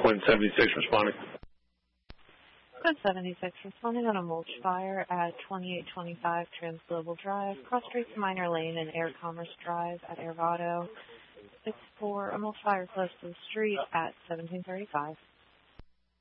Quinn 76 responding. Quinn 76 responding on a mulch fire at 2825 Transglobal Drive, cross streets Minor Lane and Air Commerce Drive at Airvado. It's for a mulch fire close to the street at 1735.